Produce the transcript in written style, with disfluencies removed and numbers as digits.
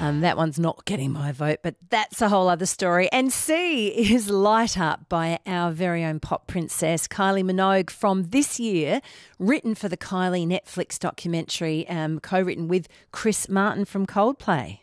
That one's not getting my vote, but that's a whole other story. And C is Light Up by our very own pop princess, Kylie Minogue, from this year, written for the Kylie Netflix documentary, co-written with Chris Martin from Coldplay.